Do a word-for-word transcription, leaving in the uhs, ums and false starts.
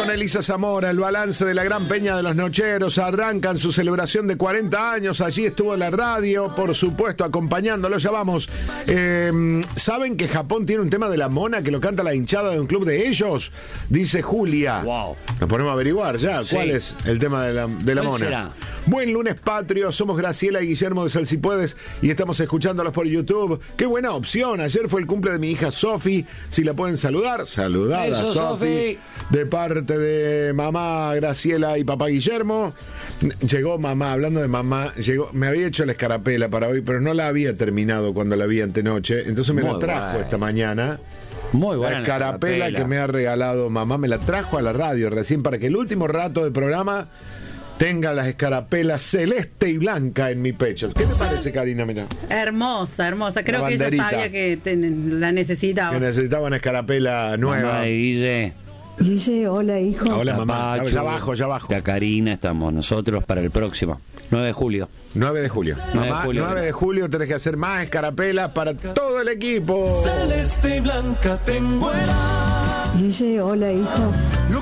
con Elisa Zamora, el balance de la Gran Peña de los Nocheros. Arrancan su celebración de cuarenta años. Allí estuvo la radio, por supuesto, acompañándolo. Ya vamos. Eh, ¿Saben que Japón tiene un tema de la mona que lo canta la hinchada de un club de ellos? Dice Julia. Wow. Nos ponemos a averiguar ya. Sí. ¿Cuál es el tema de la, de la mona? Será? Buen lunes patrio, somos Graciela y Guillermo de Sal Si Puedes y estamos escuchándolos por YouTube. Qué buena opción, ayer fue el cumple de mi hija Sofi. Si la pueden saludar, saludada Sofi. De parte de mamá Graciela y papá Guillermo. Llegó mamá, hablando de mamá, llegó, me había hecho la escarapela para hoy, pero no la había terminado cuando la vi antenoche, entonces me Muy la trajo bueno. esta mañana. Muy buena la escarapela, la escarapela que me ha regalado mamá, me la trajo a la radio recién para que el último rato del programa tenga las escarapelas celeste y blanca en mi pecho. ¿Qué te parece, Karina? Mira. Hermosa, hermosa. Creo que ella sabía que ten, la necesitaba. Que necesitaba una escarapela nueva. Mamá de Guille. Guille, hola, hijo. Hola, mamá. Pachu, ya abajo, ya abajo. La Karina, estamos nosotros para el próximo. nueve de julio. nueve de julio. nueve Mamá, de julio. nueve de julio tenés que hacer más escarapelas para todo el equipo. Celeste y blanca tengo el... Guille, hola, hijo.